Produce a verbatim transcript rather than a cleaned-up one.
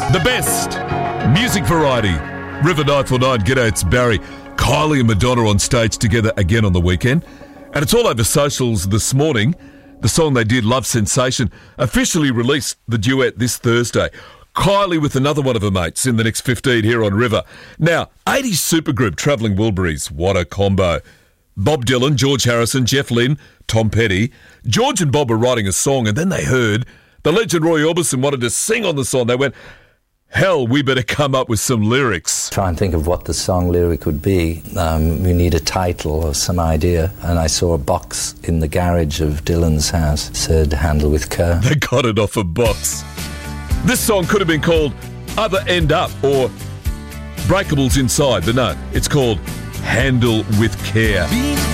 The best music variety. River nine four nine, g'day, it's Barry. Kylie and Madonna on stage together again on the weekend. And it's all over socials this morning. The song they did, Love Sensation, officially released the duet this Thursday. Kylie with another one of her mates in the next fifteen here on River. Now, eighties supergroup Travelling Wilburys, what a combo. Bob Dylan, George Harrison, Jeff Lynne, Tom Petty. George and Bob were writing a song and then they heard the legend Roy Orbison wanted to sing on the song. They went, hell, we better come up with some lyrics. Try and think of what the song lyric would be. Um, we need a title or some idea. And I saw a box in the garage of Dylan's house, said handle with care. They got it off a box. This song could have been called Other End Up or Breakables Inside, but no, it's called Handle with Care.